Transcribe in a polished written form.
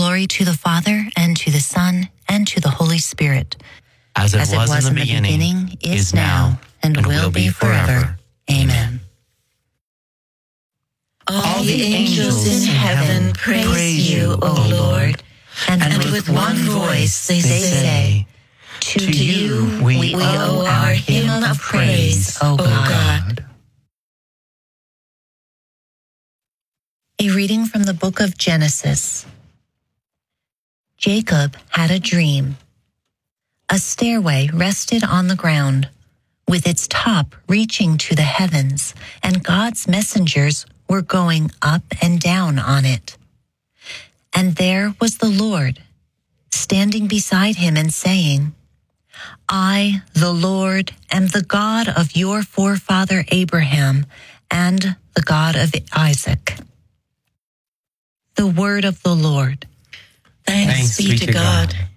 Glory to the Father, and to the Son, and to the Holy Spirit. As it was in the beginning, is now, and will be forever. Amen. All the angels in heaven praise you, O Lord, and with one voice they say, to you we owe our hymn of praise, O God. A reading from the book of Genesis. Jacob had a dream. A stairway rested on the ground, with its top reaching to the heavens, and God's messengers were going up and down on it. And there was the Lord, standing beside him and saying, I, the Lord, am the God of your forefather Abraham and the God of Isaac. The word of the Lord. Thanks be to God.